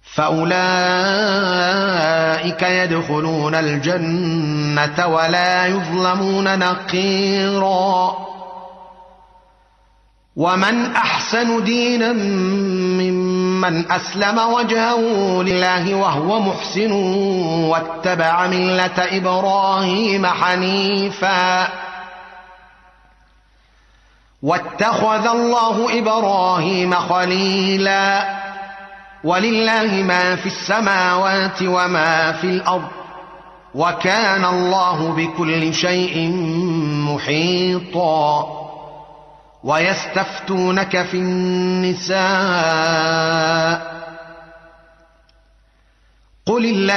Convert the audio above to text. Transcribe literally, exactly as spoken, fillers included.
فأولئك يدخلون الجنة ولا يظلمون نقيرا. ومن أحسن دينا ممن أسلم وجهه لله وهو محسن واتبع ملة إبراهيم حنيفا واتخذ الله إبراهيم خليلا. ولله ما في السماوات وما في الأرض وكان الله بكل شيء محيطا. ويستفتونك في النساء قل الله